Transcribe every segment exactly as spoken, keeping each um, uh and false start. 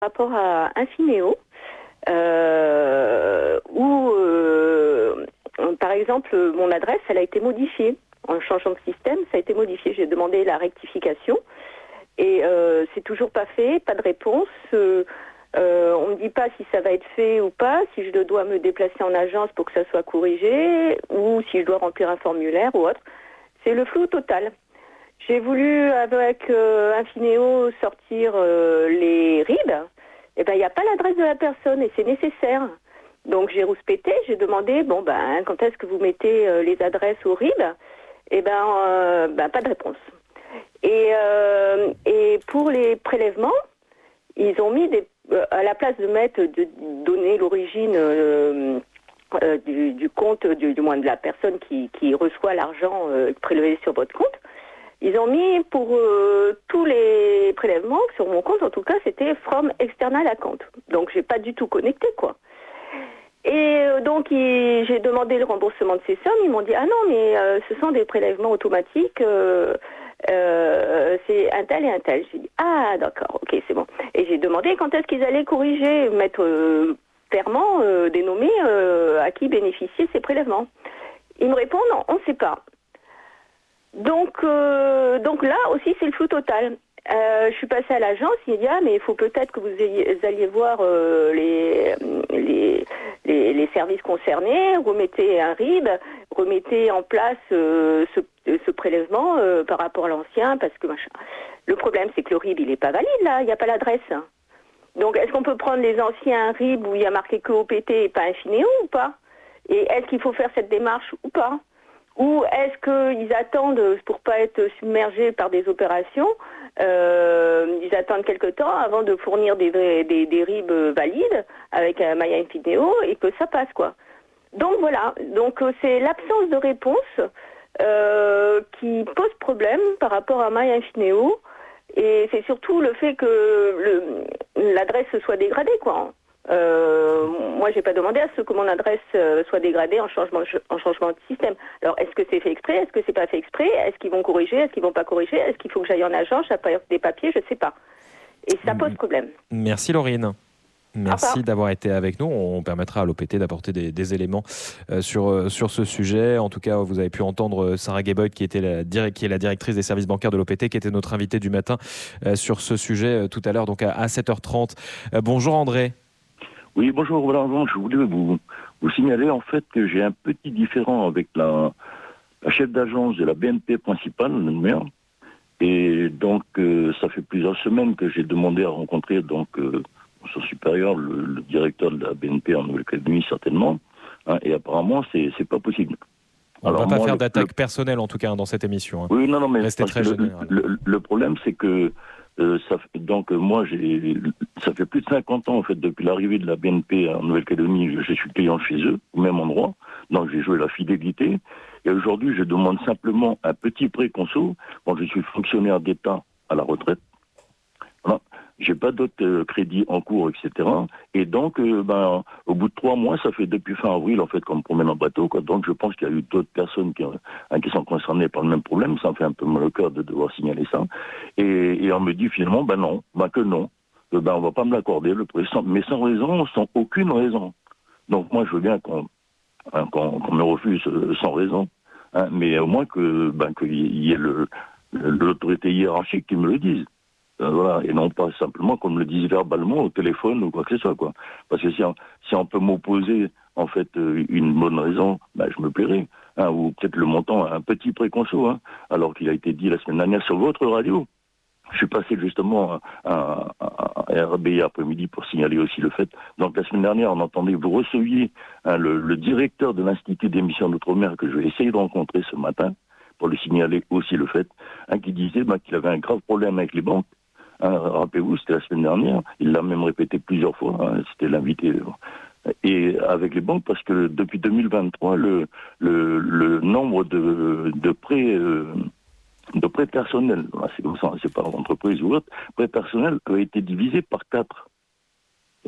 rapport à Infinéo, euh, où, euh, par exemple, mon adresse, elle a été modifiée. En changeant de système, ça a été modifié. J'ai demandé la rectification et euh, c'est toujours pas fait, pas de réponse. Euh, euh, on me dit pas si ça va être fait ou pas, si je dois me déplacer en agence pour que ça soit corrigé ou si je dois remplir un formulaire ou autre. C'est le flou total. J'ai voulu, avec euh, Infinéo, sortir euh, les R I B. Eh ben, il n'y a pas l'adresse de la personne et c'est nécessaire. Donc, j'ai rouspété, j'ai demandé, bon, ben, quand est-ce que vous mettez euh, les adresses au R I B? Eh ben, euh, ben, pas de réponse. Et, euh, et pour les prélèvements, ils ont mis des, euh, à la place de mettre, de donner l'origine euh, euh, du, du compte, du, du moins de la personne qui, qui reçoit l'argent euh, prélevé sur votre compte, ils ont mis pour euh, tous les prélèvements, sur mon compte en tout cas, c'était from external account. Donc j'ai pas du tout connecté, quoi. Et euh, donc il, j'ai demandé le remboursement de ces sommes, ils m'ont dit ah non mais euh, ce sont des prélèvements automatiques, euh, euh, c'est un tel et un tel. J'ai dit ah d'accord, ok c'est bon. Et j'ai demandé quand est-ce qu'ils allaient corriger, mettre euh, clairement euh, dénommer euh, à qui bénéficiaient ces prélèvements. Ils me répondent non, on ne sait pas. Donc, euh, donc là aussi, c'est le flou total. Euh, je suis passée à l'agence, il dit ah mais il faut peut-être que vous, ayez, vous alliez voir euh, les, les, les, les services concernés, remettez un R I B, remettez en place euh, ce, ce prélèvement euh, par rapport à l'ancien, parce que machin. Le problème, c'est que le R I B, il n'est pas valide là, il n'y a pas l'adresse. Donc, est-ce qu'on peut prendre les anciens R I B où il y a marqué que O P T et pas Infinéo ou pas? Et est-ce qu'il faut faire cette démarche ou pas? Ou est-ce qu'ils attendent, pour pas être submergés par des opérations, euh, ils attendent quelque temps avant de fournir des, des, des R I B valides avec un Maya Infinéo et que ça passe, quoi. Donc voilà, donc c'est l'absence de réponse euh, qui pose problème par rapport à Maya Infinéo et c'est surtout le fait que le, l'adresse soit dégradée, quoi. Euh, moi, j'ai pas demandé à ce que mon adresse euh, soit dégradée en changement, en changement de système. Alors, est-ce que c'est fait exprès? Est-ce que c'est pas fait exprès? Est-ce qu'ils vont corriger? Est-ce qu'ils vont pas corriger? Est-ce qu'il faut que j'aille en agence, j'apporte des papiers? Je sais pas. Et ça pose problème. Merci Laurine. Merci d'avoir été avec nous. On permettra à l'O P T d'apporter des, des éléments euh, sur, euh, sur ce sujet. En tout cas, vous avez pu entendre Sarah Gayboyd, qui, était la, qui est la directrice des services bancaires de l'O P T, qui était notre invitée du matin euh, sur ce sujet euh, tout à l'heure, donc à, à sept heures trente. Euh, bonjour André. Oui, bonjour, voilà, je voulais vous, vous signaler en fait que j'ai un petit différend avec la, la chef d'agence de la B N P principale, le maire, et donc euh, ça fait plusieurs semaines que j'ai demandé à rencontrer donc euh, son supérieur, le, le directeur de la B N P en Nouvelle-Calédonie certainement, hein, et apparemment c'est, c'est pas possible. On ne va pas moi, faire le, d'attaque le... personnelle en tout cas dans cette émission. Hein. Oui, non, non, mais restez très le, le, le problème c'est que Euh, ça fait, donc euh, moi, j'ai, ça fait plus de cinquante ans en fait depuis l'arrivée de la B N P en Nouvelle-Calédonie, je suis client chez eux, au même endroit, donc j'ai joué la fidélité. Et aujourd'hui, je demande simplement un petit prêt conso. Bon, je suis fonctionnaire d'État à la retraite. Voilà. J'ai pas d'autres euh, crédits en cours, et cetera. Et donc, euh, ben, au bout de trois mois, ça fait depuis fin avril, en fait, qu'on me promène en bateau, quoi. Donc, je pense qu'il y a eu d'autres personnes qui, hein, qui sont concernées par le même problème. Ça me fait un peu mal au cœur de devoir signaler ça. Et, et on me dit finalement, ben non, ben que non. Euh, ben, on va pas me l'accorder, le prix, sans, mais sans raison, sans aucune raison. Donc, moi, je veux bien qu'on, hein, qu'on, qu'on me refuse euh, sans raison. Hein, mais au moins que, ben, qu'il y ait le, l'autorité hiérarchique qui me le dise. Voilà, et non pas simplement qu'on me le dise verbalement au téléphone ou quoi que ce soit, quoi. Parce que si on, si on peut m'opposer, en fait, euh, une bonne raison, ben, je me plairai. Hein, ou peut-être le montant, un petit préconso, hein, alors qu'il a été dit la semaine dernière sur votre radio. Je suis passé justement à, à, à R B I après-midi pour signaler aussi le fait. Donc la semaine dernière, on entendait, vous receviez hein, le, le directeur de l'Institut d'émission d'Outre-mer que je vais essayer de rencontrer ce matin, pour lui signaler aussi le fait, hein, qui disait ben, qu'il avait un grave problème avec les banques. Hein, rappelez-vous, c'était la semaine dernière, il l'a même répété plusieurs fois, hein, c'était l'invité. Et avec les banques, parce que depuis deux mille vingt-trois, le, le, le nombre de, de prêts euh, de prêts personnels, c'est comme ça, c'est pas entreprise ou autre, prêts personnels a été divisé par quatre. Voilà.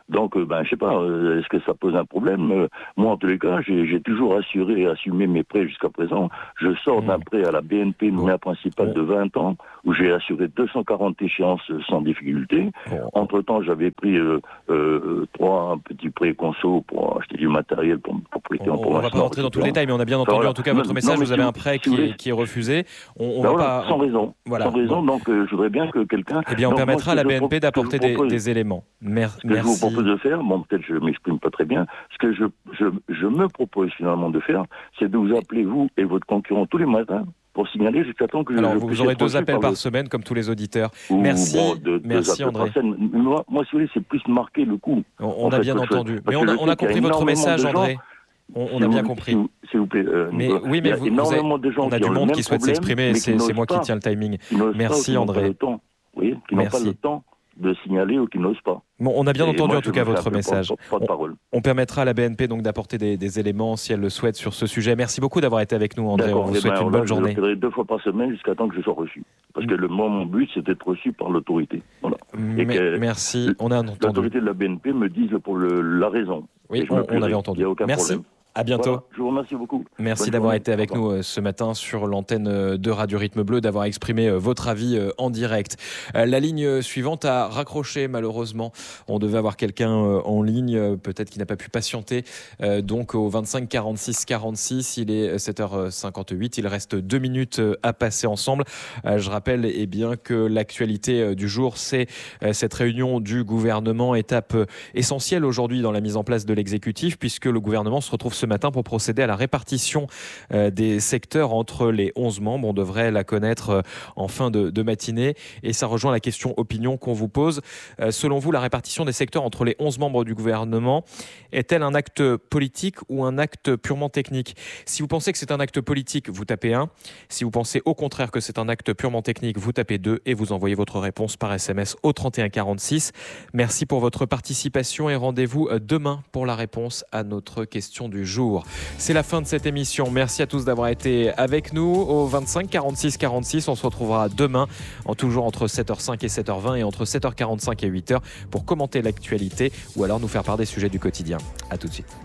Donc, euh, ben, je sais pas, euh, est-ce que ça pose un problème? euh, Moi, en tous les cas, j'ai, j'ai toujours assuré et assumé mes prêts jusqu'à présent. Je sors mmh. d'un prêt à la B N P, nommé principal de vingt ans, où j'ai assuré deux cent quarante échéances sans difficulté. Mmh. Entre-temps, j'avais pris euh, euh, trois petits prêts conso pour acheter du matériel pour, pour prêter en province. On ne va pas rentrer dans tous les détails, mais on a bien entendu enfin, voilà. en tout cas votre non, message. Non, vous avez si, un prêt si qui, est, qui est refusé. On, on ben va voilà, pas... Sans raison. Voilà. Sans raison, bon. donc euh, je voudrais bien que quelqu'un... Eh bien, on donc, permettra à la B N P d'apporter des, des éléments. Mer- ce que merci. je vous propose de faire, bon, peut-être je ne m'exprime pas très bien, ce que je, je, je me propose finalement de faire, c'est de vous appeler, vous et votre concurrent, tous les matins, pour signaler jusqu'à temps que je... Alors, je vous aurez deux appels par, par le... semaine, comme tous les auditeurs. Ou, merci, bon, de, merci André. Moi, moi, si vous voulez, c'est plus marquer le coup. On, on a fait, bien entendu. Mais on a, on a compris votre message, André. On, on a bien compris. S'il vous, s'il vous plaît. Euh, mais oui, mais vous, vous avez, de gens on a du monde qui souhaite s'exprimer, et c'est, c'est moi pas, qui tiens le timing. Merci, pas, André. Qui n'ont pas le temps, qui n'ont pas le temps de signaler ou qui n'osent pas. Bon, on a bien et entendu moi, en tout cas votre message. Pas, pas on, on permettra à la B N P donc d'apporter des, des éléments si elle le souhaite sur ce sujet. Merci beaucoup d'avoir été avec nous, André. D'accord, on vous souhaite ben, une là, bonne journée. Je le deux fois par semaine jusqu'à temps que je sois reçu. Parce que le, moi, mon but, c'était d'être reçu par l'autorité. Voilà. Mais, que, merci, on a entendu. L'autorité de la B N P me dise pour le, la raison. Oui, on, on avait entendu. Il n'y a aucun merci. problème. À bientôt. Voilà, je vous remercie beaucoup. Merci Bonne d'avoir journée. été avec nous ce matin sur l'antenne de Radio Rythme Bleu, d'avoir exprimé votre avis en direct. La ligne suivante a raccroché malheureusement. On devait avoir quelqu'un en ligne, peut-être qui n'a pas pu patienter. Donc au vingt-cinq quarante-six quarante-six, il est sept heures cinquante-huit. Il reste deux minutes à passer ensemble. Je rappelle eh bien, que l'actualité du jour, c'est cette réunion du gouvernement, étape essentielle aujourd'hui dans la mise en place de l'exécutif, puisque le gouvernement se retrouve ce matin pour procéder à la répartition euh, des secteurs entre les onze membres. On devrait la connaître euh, en fin de, de matinée et ça rejoint la question opinion qu'on vous pose. Euh, selon vous, la répartition des secteurs entre les onze membres du gouvernement est-elle un acte politique ou un acte purement technique ? Si vous pensez que c'est un acte politique, vous tapez un. Si vous pensez au contraire que c'est un acte purement technique, vous tapez deux et vous envoyez votre réponse par S M S au trente et un quarante-six. Merci pour votre participation et rendez-vous demain pour la réponse à notre question du jour. C'est la fin de cette émission. Merci à tous d'avoir été avec nous au vingt-cinq quarante-six quarante-six. On se retrouvera demain, en toujours entre sept heures cinq et sept heures vingt et entre sept heures quarante-cinq et huit heures pour commenter l'actualité ou alors nous faire part des sujets du quotidien. À tout de suite.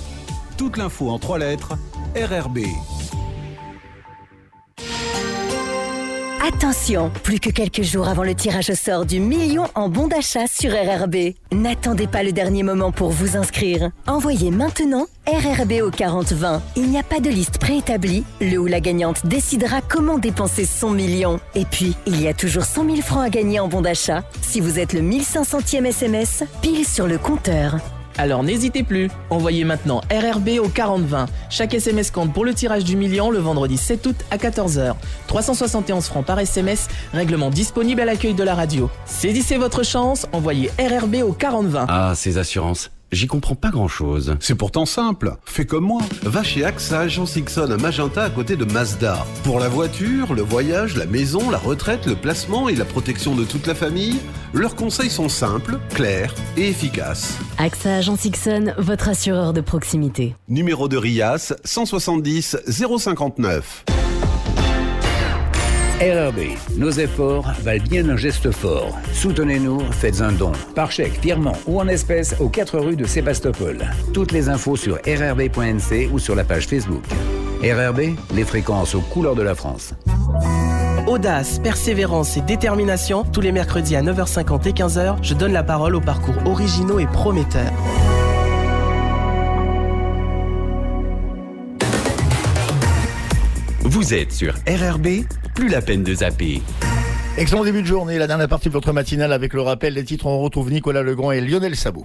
Toute l'info en trois lettres, R R B. Attention, plus que quelques jours avant le tirage au sort du million en bons d'achat sur R R B. N'attendez pas le dernier moment pour vous inscrire. Envoyez maintenant R R B au quarante vingt. Il n'y a pas de liste préétablie. Le ou la gagnante décidera comment dépenser son million. Et puis, il y a toujours cent mille francs à gagner en bons d'achat. Si vous êtes le mille cinq centième S M S, pile sur le compteur. Alors n'hésitez plus, envoyez maintenant R R B au quarante vingt. Chaque S M S compte pour le tirage du million le vendredi sept août à quatorze heures. trois cent soixante et onze francs par S M S, règlement disponible à l'accueil de la radio. Saisissez votre chance, envoyez R R B au quarante vingt. Ah, ces assurances, j'y comprends pas grand-chose. C'est pourtant simple, fais comme moi. Va chez A X A Agence Ixon à Magenta à côté de Mazda. Pour la voiture, le voyage, la maison, la retraite, le placement et la protection de toute la famille, leurs conseils sont simples, clairs et efficaces. A X A Agence Ixon, votre assureur de proximité. Numéro de RIAS cent soixante-dix zéro cinquante-neuf. R R B, nos efforts valent bien un geste fort. Soutenez-nous, faites un don. Par chèque, virement ou en espèces aux quatre rues de Sébastopol. Toutes les infos sur r r b point n c ou sur la page Facebook. R R B, les fréquences aux couleurs de la France. Audace, persévérance et détermination, tous les mercredis à neuf heures cinquante et quinze heures, je donne la parole aux parcours originaux et prometteurs. Vous êtes sur R R B, plus la peine de zapper. Excellent début de journée, la dernière partie de votre matinale avec le rappel des titres. On retrouve Nicolas Legrand et Lionel Sabot.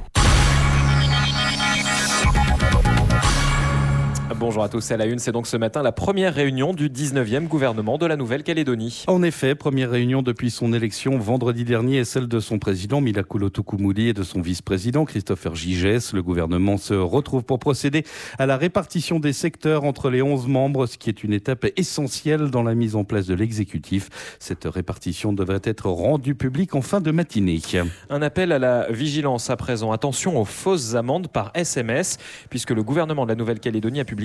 Bonjour à tous, c'est à la une. C'est donc ce matin la première réunion du dix-neuvième gouvernement de la Nouvelle-Calédonie. En effet, première réunion depuis son élection vendredi dernier et celle de son président Mila Koulotou-Koumouli et de son vice-président Christopher Gigès. Le gouvernement se retrouve pour procéder à la répartition des secteurs entre les onze membres, ce qui est une étape essentielle dans la mise en place de l'exécutif. Cette répartition devrait être rendue publique en fin de matinée. Un appel à la vigilance à présent. Attention aux fausses amendes par S M S, puisque le gouvernement de la Nouvelle-Calédonie a publié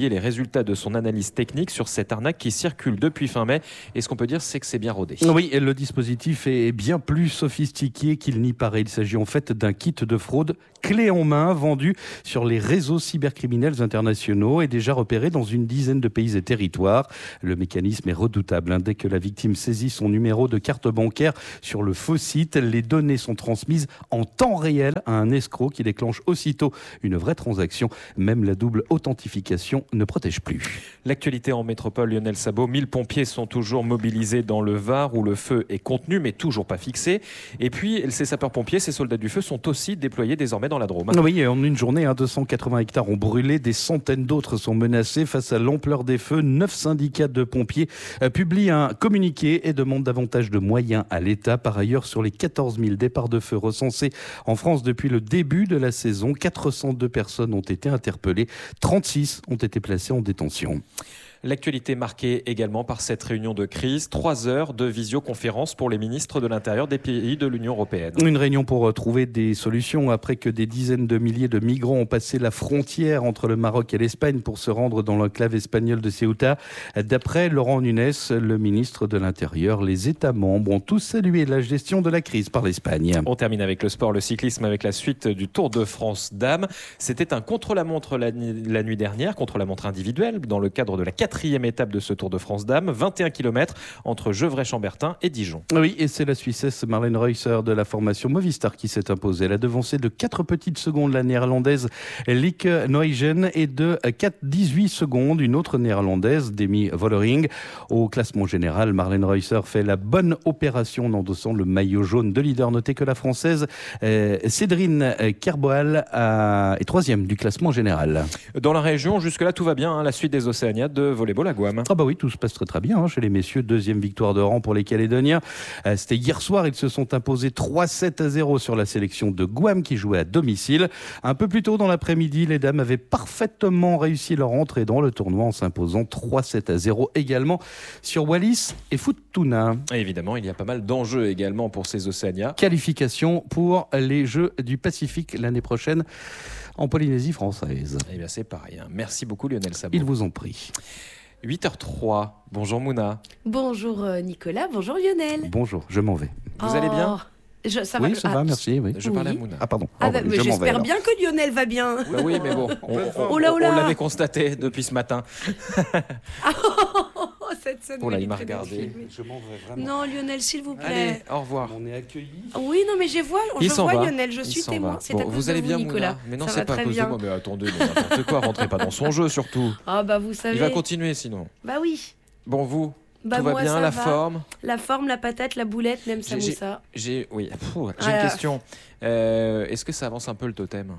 publié les résultats de son analyse technique sur cette arnaque qui circule depuis fin mai. Et ce qu'on peut dire, c'est que c'est bien rodé. Oui, et le dispositif est bien plus sophistiqué qu'il n'y paraît. Il s'agit en fait d'un kit de fraude clé en main vendu sur les réseaux cybercriminels internationaux et déjà repéré dans une dizaine de pays et territoires. Le mécanisme est redoutable. Dès que la victime saisit son numéro de carte bancaire sur le faux site, les données sont transmises en temps réel à un escroc qui déclenche aussitôt une vraie transaction. Même la double authentification ne protège plus. L'actualité en métropole, Lionel Sabot. mille pompiers sont toujours mobilisés dans le Var où le feu est contenu mais toujours pas fixé. Et puis ces sapeurs-pompiers, ces soldats du feu sont aussi déployés désormais dans la Drôme. Oui, et en une journée, hein, deux cent quatre-vingts hectares ont brûlé, des centaines d'autres sont menacés. Face à l'ampleur des feux, neuf syndicats de pompiers euh, publient un communiqué et demandent davantage de moyens à l'État. Par ailleurs, sur les quatorze mille départs de feu recensés en France depuis le début de la saison, quatre cent deux personnes ont été interpellées, trente-six ont été placées en détention. L'actualité marquée également par cette réunion de crise. Trois heures de visioconférence pour les ministres de l'Intérieur des pays de l'Union européenne. Une réunion pour trouver des solutions après que des dizaines de milliers de migrants ont passé la frontière entre le Maroc et l'Espagne pour se rendre dans l'enclave espagnole de Ceuta. D'après Laurent Nunez, le ministre de l'Intérieur, les États membres ont tous salué la gestion de la crise par l'Espagne. On termine avec le sport, le cyclisme, avec la suite du Tour de France dames. C'était un contre-la-montre la, la nuit dernière, contre-la-montre individuelle, dans le cadre de la quatrième étape de ce Tour de France dames, vingt et un kilomètres entre Gevrey-Chambertin et Dijon. Oui, et c'est la Suissesse Marlène Reusser de la formation Movistar qui s'est imposée. Elle a devancé de quatre petites secondes la néerlandaise Lieke Neugen et de quatre virgule dix-huit secondes une autre néerlandaise, Demi Vollering. Au classement général, Marlène Reusser fait la bonne opération en endossant le maillot jaune de leader. Notez que la Française euh, Cédrine Kerboal est troisième du classement général. Dans la région, jusque-là, tout va bien. Hein, la suite des Océaniades de volleyball à Guam. Ah bah oui, tout se passe très très bien hein, chez les messieurs. Deuxième victoire de rang pour les Calédoniens. Euh, c'était hier soir, ils se sont imposés trois sept à zéro sur la sélection de Guam qui jouait à domicile. Un peu plus tôt dans l'après-midi, les dames avaient parfaitement réussi leur entrée dans le tournoi en s'imposant trois sept à zéro également sur Wallis et Futuna. Et évidemment, il y a pas mal d'enjeux également pour ces Océanias. Qualification pour les Jeux du Pacifique l'année prochaine en Polynésie française. Eh bien, c'est pareil. Hein. Merci beaucoup, Lionel Sabot. Ils vous ont pris. huit heures trois. Bonjour Mouna. Bonjour Nicolas, bonjour Lionel. Bonjour, je m'en vais. Vous oh. allez bien? Je, ça oui, va, ça ah, va, merci. Oui. Je parlais à Mouna. Ah, pardon. Ah, bah, oh, mais je j'espère vais, bien que Lionel va bien. Bah oui, mais bon, on, on, oh là, oh là. on l'avait constaté depuis ce matin. Oh, cette scène. Oh là, il m'a regardé. Je m'en vais vraiment. Non, Lionel, s'il vous plaît. Allez, au revoir. On est accueillis. Oui, non, mais je vois, il je vois va. Lionel, je suis témoin. C'est bon, à cause vous de allez bien, vous, Nicolas. Mouna. Mais non, ça c'est va pas à très cause bien. de moi. Mais attendez, mais n'importe quoi, rentrez pas dans son jeu surtout. Ah bah vous savez. Il va continuer sinon. Bah oui. Bon, vous Bah tout moi, va bien, ça la va. forme. La forme, la patate, la boulette, même samoussa. J'ai, oui, Pfff, j'ai Ah, une question. Euh, est-ce que ça avance un peu le totem?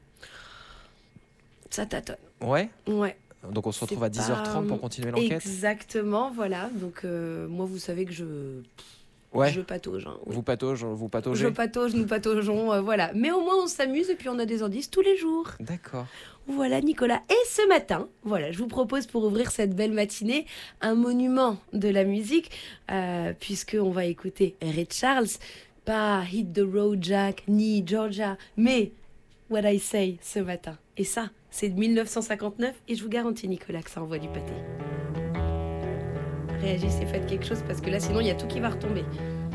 Ça tâtonne. Ouais. Ouais. Donc on se retrouve C'est à dix heures trente pas- pour continuer l'enquête. Exactement, voilà. Donc euh, moi, vous savez que je, Ouais. je patauge. Hein, oui. Vous patauge, vous pataugez. Je patauge, nous pataugeons, euh, voilà. Mais au moins, on s'amuse et puis on a des indices tous les jours. D'accord. Voilà, Nicolas. Et ce matin, voilà, je vous propose pour ouvrir cette belle matinée un monument de la musique, euh, puisqu'on va écouter Ray Charles, pas Hit the Road Jack ni Georgia, mais What I Say ce matin. Et ça, c'est de mille neuf cent cinquante-neuf et je vous garantis, Nicolas, que ça envoie du pâté. Réagissez, faites quelque chose parce que là, sinon, il y a tout qui va retomber.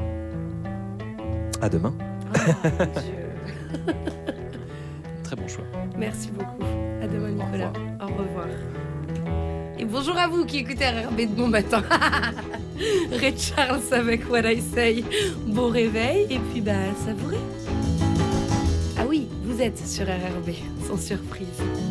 À demain. Oh, mon Dieu. Très bon choix. Merci beaucoup. À demain, Nicolas. Au revoir. Au revoir. Et bonjour à vous qui écoutez R R B de bon matin. Ray Charles avec What I Say. Bon réveil et puis bah savourez. Ah oui, vous êtes sur R R B, sans surprise.